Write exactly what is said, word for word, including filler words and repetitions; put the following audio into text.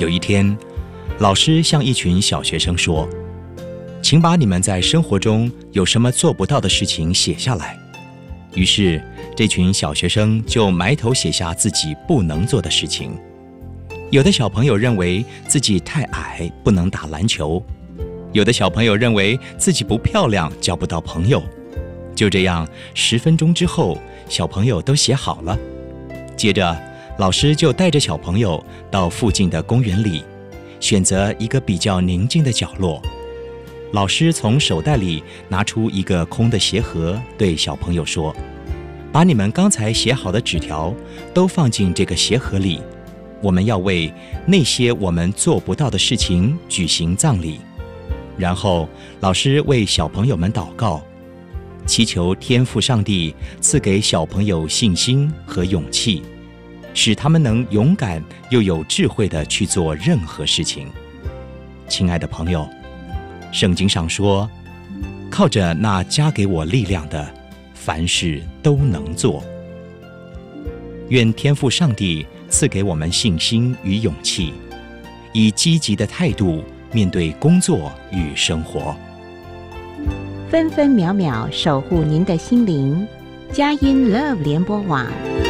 有一天，老师向一群小学生说：请把你们在生活中有什么做不到的事情写下来。于是这群小学生就埋头写下自己不能做的事情。有的小朋友认为自己太矮，不能打篮球；有的小朋友认为自己不漂亮，交不到朋友。就这样，十分钟之后，小朋友都写好了。接着老师就带着小朋友到附近的公园里，选择一个比较宁静的角落。老师从手袋里拿出一个空的鞋盒，对小朋友说：把你们刚才写好的纸条都放进这个鞋盒里，我们要为那些我们做不到的事情举行葬礼。然后老师为小朋友们祷告，祈求天父上帝赐给小朋友信心和勇气，使他们能勇敢又有智慧地去做任何事情。亲爱的朋友，圣经上说，靠着那加给我力量的，凡事都能做。愿天父上帝赐给我们信心与勇气，以积极的态度面对工作与生活。 分分秒秒守护您的心灵，佳音 Love 联播网。